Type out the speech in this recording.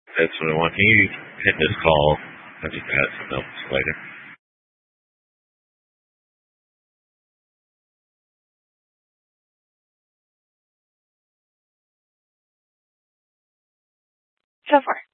That's what I want. Can you hit this call? I'll just add some notes later. So far.